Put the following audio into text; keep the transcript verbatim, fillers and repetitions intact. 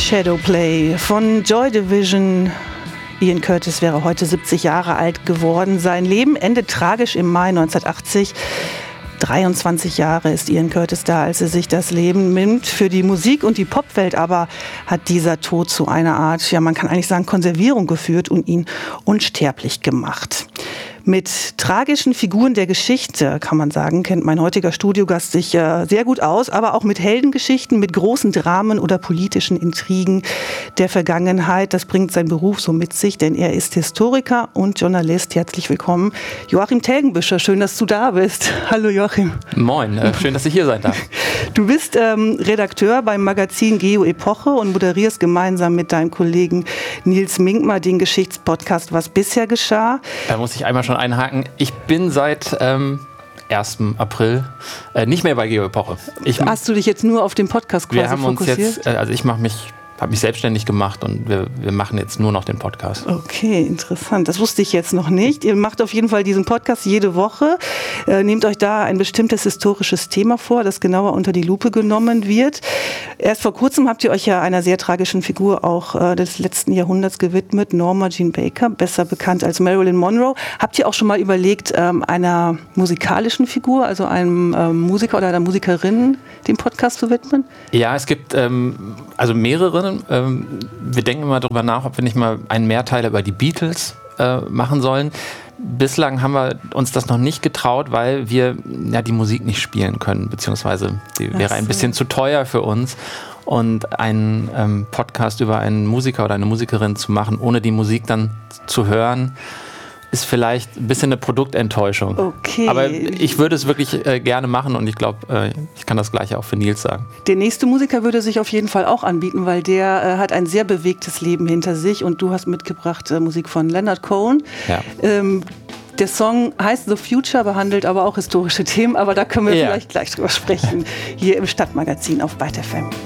Shadowplay von Joy Division. Ian Curtis wäre heute siebzig Jahre alt geworden. Sein Leben endet tragisch im Mai neunzehnhundertachtzig. dreiundzwanzig Jahre ist Ian Curtis da, als er sich das Leben nimmt. Für die Musik- und die Popwelt aber hat dieser Tod zu einer Art, ja man kann eigentlich sagen, Konservierung geführt und ihn unsterblich gemacht. Mit tragischen Figuren der Geschichte, kann man sagen, kennt mein heutiger Studiogast sich äh, sehr gut aus, aber auch mit Heldengeschichten, mit großen Dramen oder politischen Intrigen der Vergangenheit. Das bringt sein Beruf so mit sich, denn er ist Historiker und Journalist. Herzlich willkommen, Joachim Telgenbüscher. Schön, dass du da bist. Hallo Joachim. Moin, äh, schön, dass ich hier sein darf. Du bist ähm, Redakteur beim Magazin Geo-Epoche und moderierst gemeinsam mit deinem Kollegen Nils Minkmar den Geschichtspodcast Was bisher geschah. Da muss ich einmal schon einhaken. Ich bin seit ähm, ersten April äh, nicht mehr bei Geo-Epoche. Ich, Hast du dich jetzt nur auf den Podcast quasi wir haben fokussiert? Uns jetzt, äh, also ich mache mich habe mich selbstständig gemacht und wir, wir machen jetzt nur noch den Podcast. Okay, interessant. Das wusste ich jetzt noch nicht. Ihr macht auf jeden Fall diesen Podcast jede Woche. Äh, nehmt euch da ein bestimmtes historisches Thema vor, das genauer unter die Lupe genommen wird. Erst vor kurzem habt ihr euch ja einer sehr tragischen Figur auch äh, des letzten Jahrhunderts gewidmet, Norma Jean Baker, besser bekannt als Marilyn Monroe. Habt ihr auch schon mal überlegt, ähm, einer musikalischen Figur, also einem ähm, Musiker oder einer Musikerin, den Podcast zu widmen? Ja, es gibt ähm, also mehrere. Ähm, wir denken immer darüber nach, ob wir nicht mal einen Mehrteiler über die Beatles äh, machen sollen. Bislang haben wir uns das noch nicht getraut, weil wir ja die Musik nicht spielen können, beziehungsweise die wäre ein bisschen zu teuer für uns. Und einen ähm, Podcast über einen Musiker oder eine Musikerin zu machen, ohne die Musik dann zu hören, ist vielleicht ein bisschen eine Produktenttäuschung. Okay. Aber ich würde es wirklich äh, gerne machen und ich glaube, äh, ich kann das Gleiche auch für Nils sagen. Der nächste Musiker würde sich auf jeden Fall auch anbieten, weil der äh, hat ein sehr bewegtes Leben hinter sich und du hast mitgebracht äh, Musik von Leonard Cohen. Ja. Ähm, der Song heißt The Future, behandelt aber auch historische Themen, aber da können wir ja. vielleicht gleich drüber sprechen, hier im Stadtmagazin auf Byte F M.